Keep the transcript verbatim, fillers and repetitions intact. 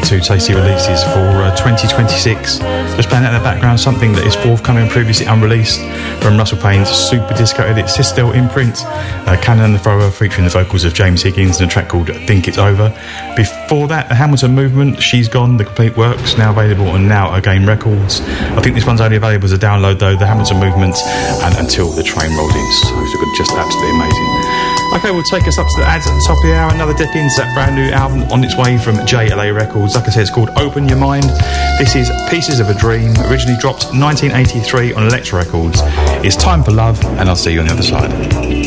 two tasty releases for uh, twenty twenty-six. Just playing out in the background something that is forthcoming, previously unreleased, from Russell Payne's Super Disco edit, Sistel imprint, uh, Cannon and the Thrower, featuring the vocals of James Higgins, and a track called Think It's Over. Before that, the Hamilton Movement, She's Gone, the complete works, now available on Now Again Records. I think this one's only available as a download though, the Hamilton Movement, and Until the Train Rolled In. So it's just absolutely amazing. Okay, we'll take us up to the ads at the top of the hour. Another dip into that brand new album on its way from J L A Records. Like I said, it's called Open Your Mind. This is Pieces of a Dream, originally dropped nineteen eighty-three on Elektra Records. It's time for love, and I'll see you on the other side.